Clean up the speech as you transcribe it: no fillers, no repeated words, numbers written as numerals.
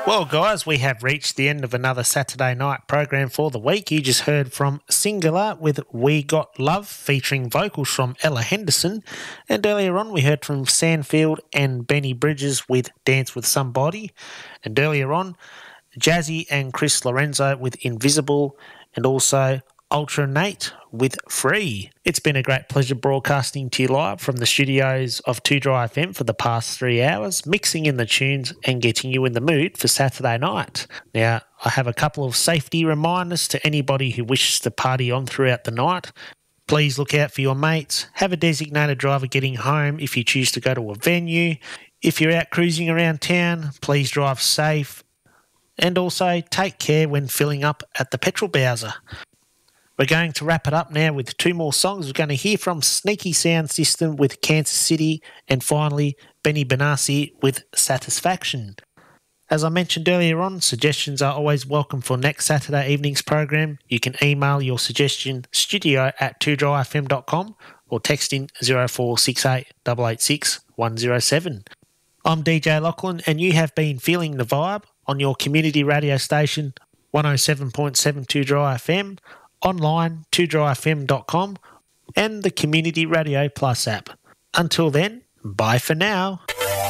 Well, guys, we have reached the end of another Saturday night program for the week. You just heard from Singular with We Got Love, featuring vocals from Ella Henderson. And earlier on, we heard from Sandfield and Benny Bridges with Dance With Somebody. And earlier on, Jazzy and Chris Lorenzo with Invisible, and also Ultra Nate with Free. It's been a great pleasure broadcasting to you live from the studios of 2 Dry FM for the past 3 hours, mixing in the tunes and getting you in the mood for Saturday night. Now, I have a couple of safety reminders to anybody who wishes to party on throughout the night. Please look out for your mates. Have a designated driver getting home if you choose to go to a venue. If you're out cruising around town, please drive safe. And also take care when filling up at the petrol bowser. We're going to wrap it up now with 2 more songs. We're going to hear from Sneaky Sound System with Kansas City, and finally Benny Benassi with Satisfaction. As I mentioned earlier on, suggestions are always welcome for next Saturday evening's program. You can email your suggestion studio@2dryfm.com or text in 0468 886 107. I'm DJ Lachlan, and you have been feeling the vibe on your community radio station 107.7 2 Dry FM, online 2dryfm.com, and the Community Radio Plus app. Until then, bye for now.